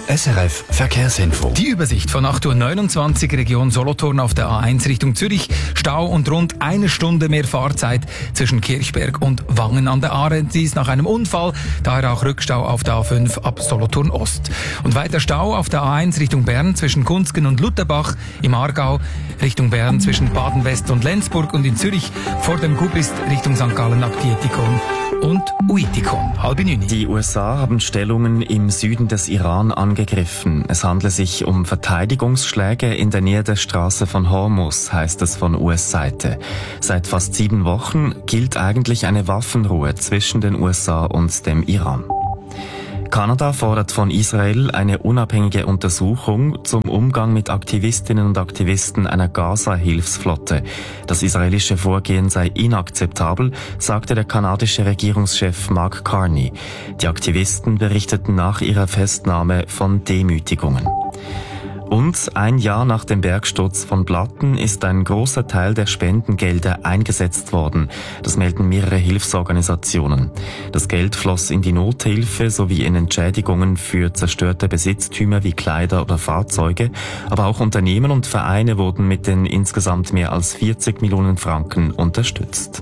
SRF Verkehrsinfo. Die Übersicht von 8.29 Uhr Region Solothurn auf der A1 Richtung Zürich. Stau und rund eine Stunde mehr Fahrzeit zwischen Kirchberg und Wangen an der Aare. Dies nach einem Unfall, daher auch Rückstau auf der A5 ab Solothurn Ost. Und weiter Stau auf der A1 Richtung Bern zwischen Gunzgen und Lutherbach, im Aargau Richtung Bern zwischen Baden-West und Lenzburg und in Zürich vor dem Gubist Richtung St. Gallen ab Dietikon und Uitikon. 8:30. Die USA haben Stellungen im Süden des Iran angegriffen. Es handle sich um Verteidigungsschläge in der Nähe der Straße von Hormuz, heißt es von US-Seite. Seit fast 7 Wochen gilt eigentlich eine Waffenruhe zwischen den USA und dem Iran. Kanada fordert von Israel eine unabhängige Untersuchung zum Umgang mit Aktivistinnen und Aktivisten einer Gaza-Hilfsflotte. Das israelische Vorgehen sei inakzeptabel, sagte der kanadische Regierungschef Mark Carney. Die Aktivisten berichteten nach ihrer Festnahme von Demütigungen. Und ein Jahr nach dem Bergsturz von Blatten ist ein großer Teil der Spendengelder eingesetzt worden. Das melden mehrere Hilfsorganisationen. Das Geld floss in die Nothilfe sowie in Entschädigungen für zerstörte Besitztümer wie Kleider oder Fahrzeuge. Aber auch Unternehmen und Vereine wurden mit den insgesamt mehr als 40 Millionen Franken unterstützt.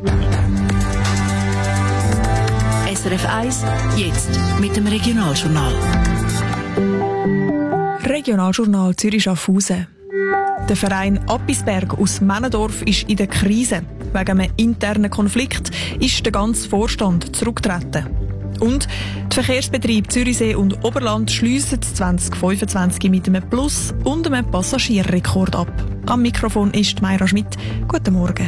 SRF 1, jetzt mit dem Regionaljournal. Regionaljournal Zürich-Schaffhausen. Der Verein Appisberg aus Männendorf ist in der Krise. Wegen einem internen Konflikt ist der ganze Vorstand zurückgetreten. Und die Verkehrsbetriebe Zürichsee und Oberland schliessen 2025 mit einem Plus und einem Passagierrekord ab. Am Mikrofon ist Mayra Schmidt. Guten Morgen.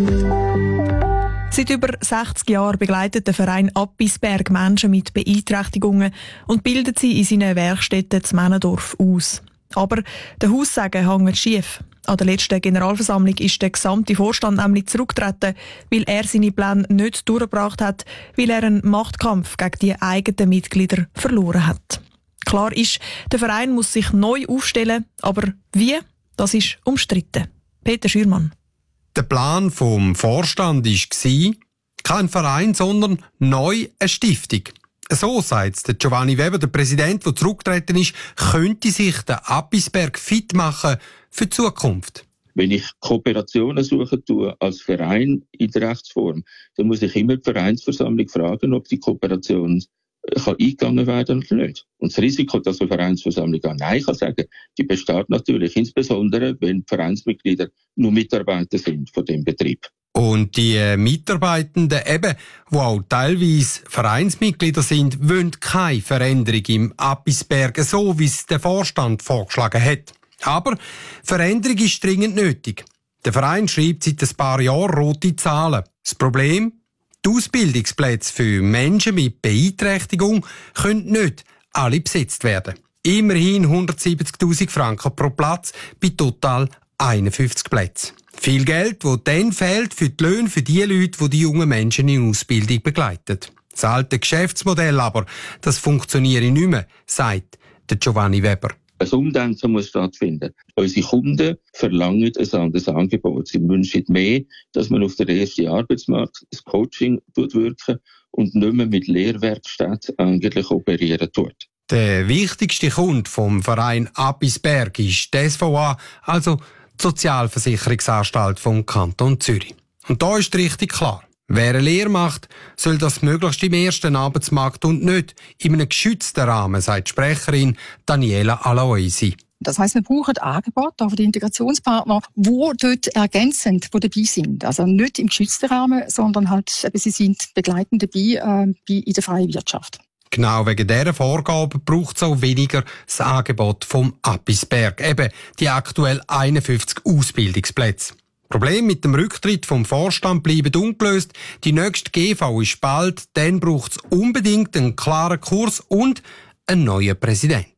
Seit über 60 Jahren begleitet der Verein Appisberg Menschen mit Beeinträchtigungen und bildet sie in seinen Werkstätten zu Männendorf aus. Aber der Haussagen hängt schief. An der letzten Generalversammlung ist der gesamte Vorstand nämlich zurückgetreten, weil er seine Pläne nicht durchgebracht hat, weil er einen Machtkampf gegen die eigenen Mitglieder verloren hat. Klar ist, der Verein muss sich neu aufstellen, aber wie? Das ist umstritten. Peter Schürmann. Der Plan vom Vorstand war, kein Verein, sondern neu eine Stiftung. So sagt der Giovanni Weber, der Präsident, der zurückgetreten ist, könnte sich der Appisberg fit machen für die Zukunft. Wenn ich Kooperationen suchen tue als Verein in der Rechtsform, dann muss ich immer die Vereinsversammlung fragen, ob die Kooperation kann eingegangen werden oder nicht. Und das Risiko, dass eine Vereinsversammlung auch Nein kann sagen, die besteht natürlich, insbesondere wenn die Vereinsmitglieder nur Mitarbeiter sind von dem Betrieb. Und die Mitarbeitenden eben, die auch teilweise Vereinsmitglieder sind, wollen keine Veränderung im Appisberg, so wie es der Vorstand vorgeschlagen hat. Aber Veränderung ist dringend nötig. Der Verein schreibt seit ein paar Jahren rote Zahlen. Das Problem? Die Ausbildungsplätze für Menschen mit Beeinträchtigung können nicht alle besetzt werden. Immerhin 170'000 Franken pro Platz bei total 51 Plätzen. Viel Geld, das dann fehlt für die Löhne für die Leute, die die jungen Menschen in Ausbildung begleiten. Das alte Geschäftsmodell aber, das funktioniert nicht mehr, sagt der Giovanni Weber. Ein Umdenken muss stattfinden. Unsere Kunden verlangen ein anderes Angebot. Sie wünschen mehr, dass man auf den ersten Arbeitsmarkt das Coaching wirken und nicht mehr mit Lehrwerkstätten eigentlich operieren tut. Der wichtigste Kunde vom Verein Appisberg ist die SVA, also die Sozialversicherungsanstalt vom Kanton Zürich. Und da ist richtig klar. Wer eine Lehre macht, soll das möglichst im ersten Arbeitsmarkt und nicht in einem geschützten Rahmen, sagt die Sprecherin Daniela Aloisi. Das heisst, wir brauchen Angebote für die Integrationspartner, die dort ergänzend dabei sind. Also nicht im geschützten Rahmen, sondern halt, sie sind begleitend dabei in der freien Wirtschaft. Genau wegen dieser Vorgaben braucht es auch weniger das Angebot vom Appisberg. Eben die aktuell 51 Ausbildungsplätze. Problem mit dem Rücktritt vom Vorstand bleibt ungelöst. Die nächste GV ist bald, dann braucht es unbedingt einen klaren Kurs und einen neuen Präsident.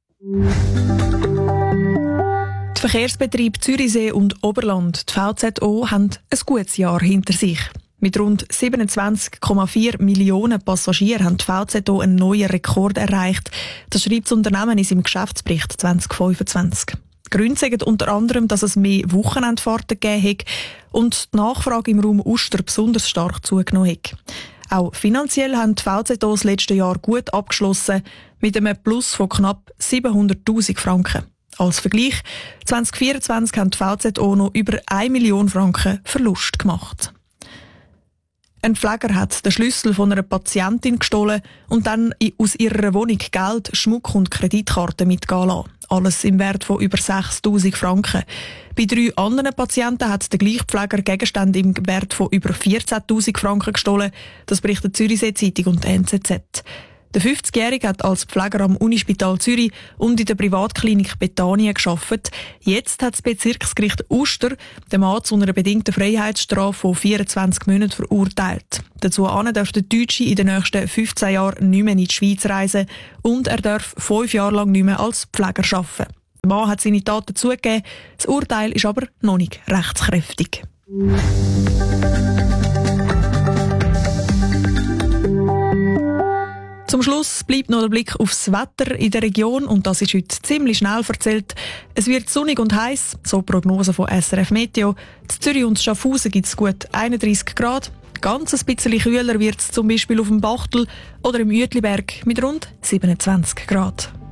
Die Verkehrsbetriebe Zürichsee und Oberland, die VZO, haben ein gutes Jahr hinter sich. Mit rund 27,4 Millionen Passagieren haben die VZO einen neuen Rekord erreicht. Das schreibt das Unternehmen in seinem Geschäftsbericht 2025. Gründe sagen unter anderem, dass es mehr Wochenendfahrten gegeben hat und die Nachfrage im Raum Uster besonders stark zugenommen hat. Auch finanziell haben die VZO das letzte Jahr gut abgeschlossen, mit einem Plus von knapp 700'000 Franken. Als Vergleich, 2024 haben die VZO noch über 1 Million Franken Verlust gemacht. Ein Pfleger hat den Schlüssel von einer Patientin gestohlen und dann aus ihrer Wohnung Geld, Schmuck und Kreditkarten mitgehen lassen. Alles im Wert von über 6'000 Franken. Bei 3 anderen Patienten hat der gleiche Pfleger Gegenstände im Wert von über 14'000 Franken gestohlen. Das berichtet die Zürichsee Zeitung und NZZ. Der 50-Jährige hat als Pfleger am Unispital Zürich und in der Privatklinik Bethanien gearbeitet. Jetzt hat das Bezirksgericht Uster den Mann zu einer bedingten Freiheitsstrafe von 24 Monaten verurteilt. Dazu darf der Deutsche in den nächsten 15 Jahren nicht mehr in die Schweiz reisen und er darf 5 Jahre lang nicht mehr als Pfleger arbeiten. Der Mann hat seine Taten zugegeben, das Urteil ist aber noch nicht rechtskräftig. Zum Schluss bleibt noch der Blick aufs Wetter in der Region und das ist heute ziemlich schnell erzählt. Es wird sonnig und heiß, so die Prognose von SRF Meteo. In Zürich und Schaffhausen gibt es gut 31 Grad. Ganz ein bisschen kühler wird es zum Beispiel auf dem Bachtel oder im Uetliberg mit rund 27 Grad.